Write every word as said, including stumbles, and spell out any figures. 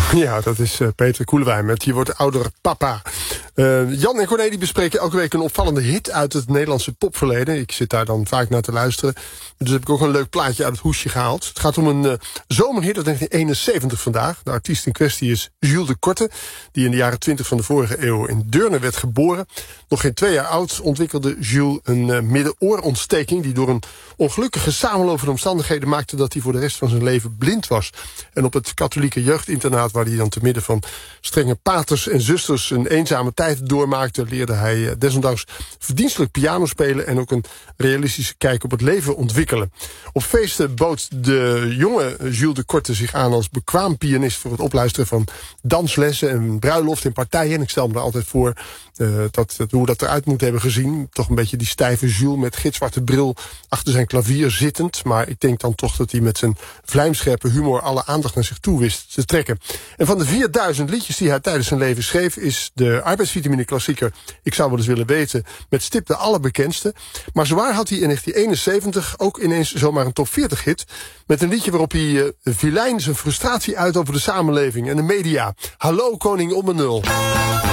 Ja, dat is uh, Peter Koelewijn met Je wordt ouder papa. Uh, Jan en Corné die bespreken elke week een opvallende hit uit het Nederlandse popverleden. Ik zit daar dan vaak naar te luisteren. Dus heb ik ook een leuk plaatje uit het hoesje gehaald. Het gaat om een uh, zomerhit uit negentien eenenzeventig vandaag. De artiest in kwestie is Jules de Korte, die in de jaren twintig van de vorige eeuw in Deurne werd geboren. Nog geen twee jaar oud ontwikkelde Jules een uh, middenoorontsteking die door een ongelukkige samenlopende omstandigheden maakte dat hij voor de rest van zijn leven blind was. En op het katholieke jeugdinternaat, waar hij dan te midden van strenge paters en zusters een eenzame tijd doormaakte, leerde hij desondanks verdienstelijk piano spelen en ook een realistische kijk op het leven ontwikkelen. Op feesten bood de jonge Jules de Korte zich aan als bekwaam pianist voor het opluisteren van danslessen en bruiloft en partijen. En ik stel me er altijd voor uh, dat, dat, hoe dat eruit moet hebben gezien. Toch een beetje die stijve Jules met gitzwarte bril achter zijn klavier zittend. Maar ik denk dan toch dat hij met zijn vlijmscherpe humor alle aandacht naar zich toe wist te trekken. En van de vierduizend liedjes die hij tijdens zijn leven schreef, is de arbeidsvitamine klassieker Ik zou wel eens willen weten met stip de allerbekendste. Maar zwaar had hij in negentien eenenzeventig ook ineens zomaar een top veertig hit met een liedje waarop hij uh, vilijn zijn frustratie uit over de samenleving en de media. Hallo koning om een nul.